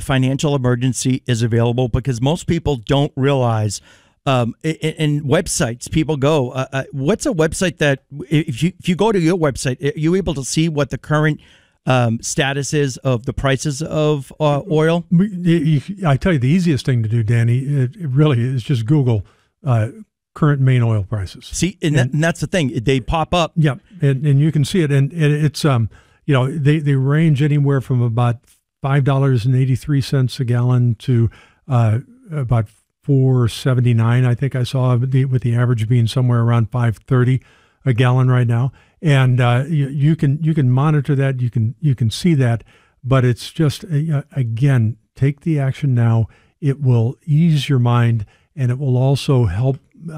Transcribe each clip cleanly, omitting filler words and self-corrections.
financial emergency is available, because most people don't realize in websites people go, what's a website that if you go to your website, are you able to see what the current status is of the prices of oil? I tell you, the easiest thing to do, Danny, it really is just Google current Maine oil prices. See, and that's the thing. They pop up. Yeah, and you can see it. And it's, they range anywhere from about $5.83 a gallon to about $4.79. I think I saw with the average being somewhere around $5.30 a gallon right now. And you can monitor that. You can see that. But it's just, again, take the action now. It will ease your mind, and it will also help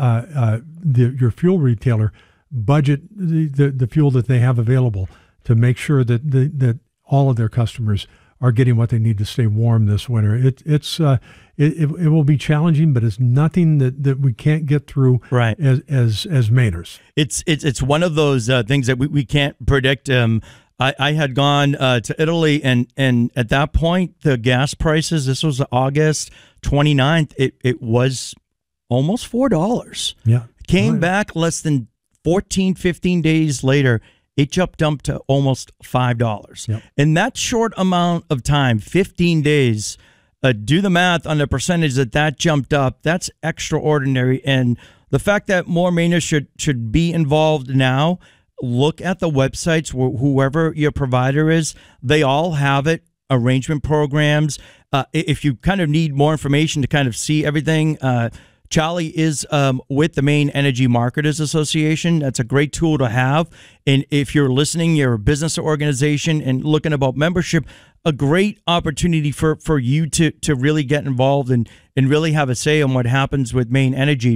your fuel retailer budget the fuel that they have available to make sure that all of their customers are getting what they need to stay warm this winter. It will be challenging, but it's nothing that we can't get through, right, as Mainers. It's one of those things that we can't predict. I had gone to Italy, and at that point, the gas prices, this was August 29th, it was almost $4. Yeah. Came back less than 14, 15 days later, it jumped up to almost $5. Yep. In that short amount of time, 15 days, do the math on the percentage that jumped up. That's extraordinary. And the fact that more Mainers should be involved now, look at the websites, whoever your provider is, they all have it, arrangement programs. If you kind of need more information to kind of see everything, Charlie is with the Maine Energy Marketers Association. That's a great tool to have. And if you're listening, you're a business or organization and looking about membership, a great opportunity for you to really get involved and really have a say on what happens with Maine Energy.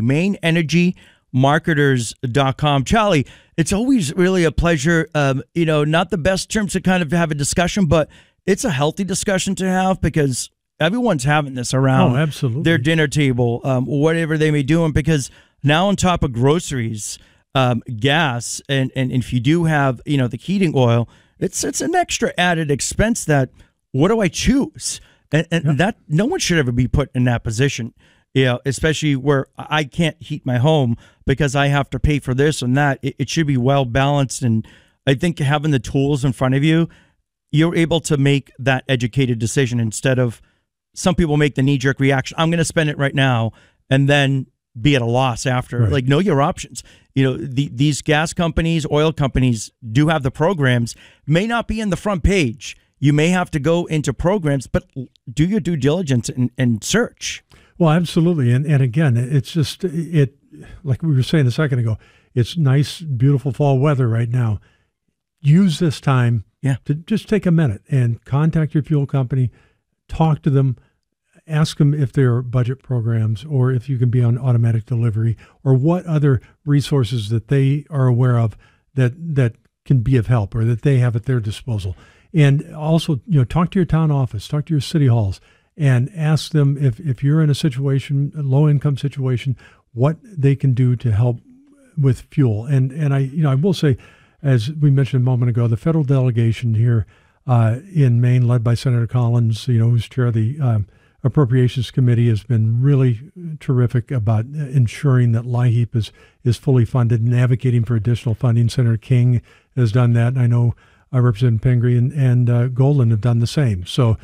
MaineEnergyMarketers.com. Charlie, it's always really a pleasure. Not the best terms to kind of have a discussion, but it's a healthy discussion to have, because everyone's having this around their dinner table, whatever they may do. And because now on top of groceries, gas, and if you do have, the heating oil, it's an extra added expense that, what do I choose? And that no one should ever be put in that position, especially where I can't heat my home because I have to pay for this and that. It should be well balanced. And I think having the tools in front of you, you're able to make that educated decision instead of some people make the knee-jerk reaction. I'm going to spend it right now and then be at a loss after. Right. Like, know your options. These gas companies, oil companies do have the programs. May not be in the front page. You may have to go into programs, but do your due diligence and search. Well, absolutely. And again, it's just, like we were saying a second ago, it's nice, beautiful fall weather right now. Use this time to just take a minute and contact your fuel company, talk to them, ask them if there are budget programs or if you can be on automatic delivery or what other resources that they are aware of that can be of help or that they have at their disposal. And also, talk to your town office, talk to your city halls, and ask them if you're in a situation, a low-income situation, what they can do to help with fuel. And I will say, as we mentioned a moment ago, the federal delegation here in Maine, led by Senator Collins, who's chair of the Appropriations Committee, has been really terrific about ensuring that LIHEAP is fully funded and advocating for additional funding. Senator King has done that, and I know Representative Pingree and Golden have done the same. So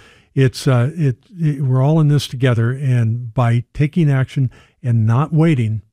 we're all in this together, and by taking action and not waiting,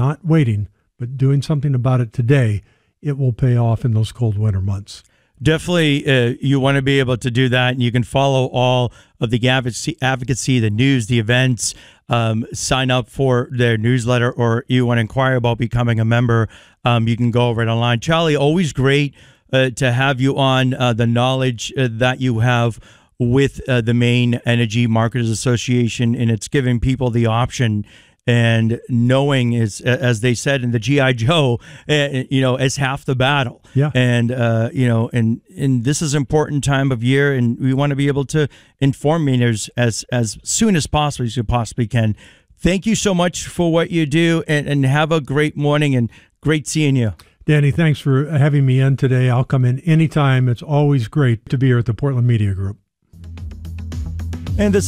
but doing something about it today, it will pay off in those cold winter months. Definitely, you want to be able to do that, and you can follow all of the advocacy, the news, the events, sign up for their newsletter, or you want to inquire about becoming a member, you can go over it online. Charlie, always great to have you on, the knowledge that you have with the Maine Energy Marketers Association, and it's giving people the option. And knowing is, as they said in the G.I. Joe, is half the battle. Yeah. And, and this is an important time of year, and we want to be able to inform Mainers as soon as possible as you possibly can. Thank you so much for what you do, and have a great morning, and great seeing you. Danny, thanks for having me in today. I'll come in anytime. It's always great to be here at the Portland Media Group. And this